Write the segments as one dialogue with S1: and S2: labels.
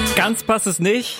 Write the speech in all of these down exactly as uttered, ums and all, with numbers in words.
S1: Ganz passt es nicht.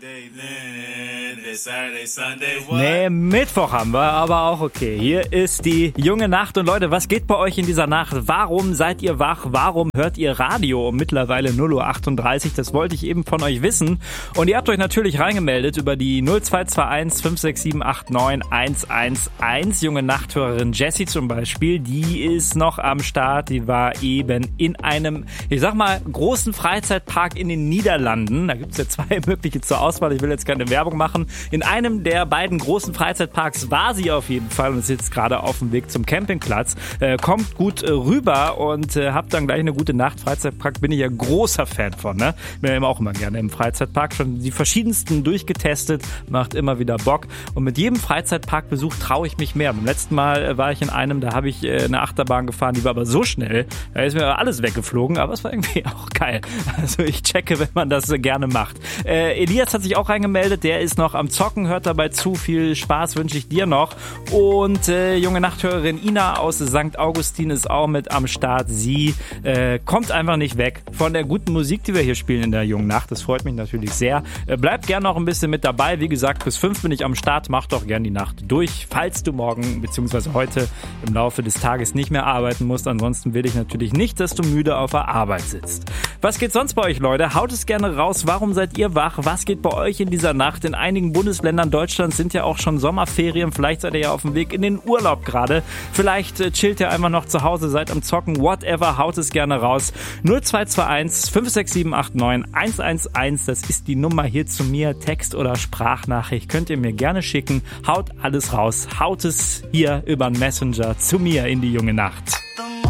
S1: Nee, Mittwoch haben wir, aber auch okay. Hier ist die junge Nacht. Und Leute, was geht bei euch in dieser Nacht? Warum seid ihr wach? Warum hört ihr Radio um mittlerweile null Uhr achtunddreißig? Das wollte ich eben von euch wissen. Und ihr habt euch natürlich reingemeldet über die null zwei zwei eins fünf sechs sieben acht neun eins eins eins. Junge Nachthörerin Jessie zum Beispiel, die ist noch am Start. Die war eben in einem, ich sag mal, großen Freizeitpark in den Niederlanden. Da gibt's ja zwei mögliche zur Auswahl. Ich will jetzt keine Werbung machen. In einem der beiden großen Freizeitparks war sie auf jeden Fall und ist jetzt gerade auf dem Weg zum Campingplatz. Äh, kommt gut äh, rüber und äh, habt dann gleich eine gute Nacht. Freizeitpark bin ich ja großer Fan von. Ne? Bin ja immer auch immer gerne im Freizeitpark. Schon die verschiedensten durchgetestet. Macht immer wieder Bock. Und mit jedem Freizeitparkbesuch traue ich mich mehr. Beim letzten Mal äh, war ich in einem, da habe ich äh, eine Achterbahn gefahren, die war aber so schnell, da ist mir alles weggeflogen. Aber es war irgendwie auch geil. Also ich checke, wenn man das äh, gerne macht. Äh, Elias hat sich auch reingemeldet. Der ist noch am Zocken, hört dabei zu. Viel Spaß wünsche ich dir noch. Und äh, junge Nachthörerin Ina aus Sankt Augustin ist auch mit am Start. Sie äh, kommt einfach nicht weg von der guten Musik, die wir hier spielen in der jungen Nacht. Das freut mich natürlich sehr. Äh, bleibt gern noch ein bisschen mit dabei. Wie gesagt, bis fünf bin ich am Start. Mach doch gern die Nacht durch, falls du morgen bzw. heute im Laufe des Tages nicht mehr arbeiten musst. Ansonsten will ich natürlich nicht, dass du müde auf der Arbeit sitzt. Was geht sonst bei euch, Leute? Haut es gerne raus. Warum seid ihr wach? Was geht bei euch in dieser Nacht? In einigen Bundesländern Deutschlands sind ja auch schon Sommerferien. Vielleicht seid ihr ja auf dem Weg in den Urlaub gerade. Vielleicht äh, chillt ihr einfach noch zu Hause, seid am Zocken. Whatever, haut es gerne raus. null zwei zwei eins fünf sechs sieben acht neun eins eins eins. Das ist die Nummer hier zu mir. Text- oder Sprachnachricht könnt ihr mir gerne schicken. Haut alles raus. Haut es hier über den Messenger zu mir in die junge Nacht.